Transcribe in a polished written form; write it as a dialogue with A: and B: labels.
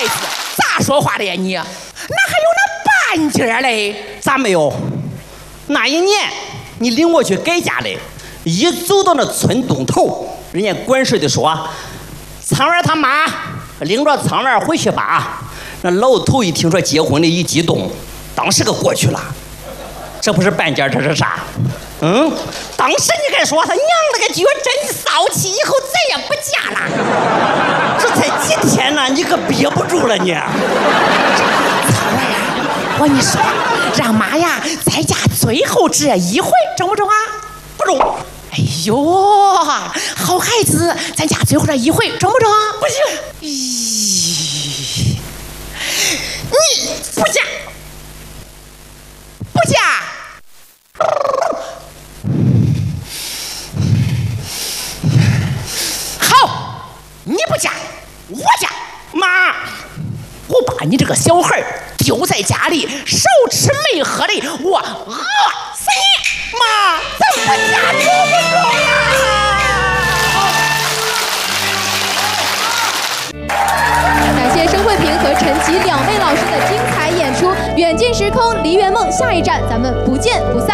A: 孩子，咋说话的呀你？哪还有那半截嘞？
B: 咋没有？那一年你领我去改嫁嘞，一走到那村东头，人家管事的说：“苍娃他妈领着苍娃回去吧。”那老头一听说结婚的，一激动，当时个过去了。这不是半截，这是啥？当时你该说他娘了个绝，真骚气，以后再也不嫁了。这才几天呢，你可憋不住了你。
A: 苍娃呀，我跟你说，让妈呀再嫁最后这一回，中不中啊？
B: 不中。
A: 哎呦，好孩子，咱家最后这一回中不中？
B: 不行。
A: 咦，你不嫁，不嫁。好，你不嫁，我嫁。
B: 妈，
A: 我把你这个小孩丢在家里，少吃没喝的，我饿死你！
B: 妈，咱不嫁中不中啊？
C: 感谢申慧萍和陈琦两位老师的精彩演出，远近时空梨园梦，下一站咱们不见不散。